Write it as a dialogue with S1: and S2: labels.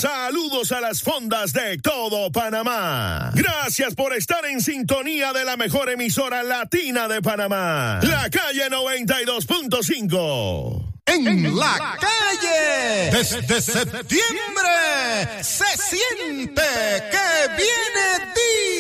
S1: Saludos a las fondas de todo Panamá. Gracias por estar en sintonía de la mejor emisora latina de Panamá. La Calle 92.5.
S2: En la calle, desde septiembre, se siente que viene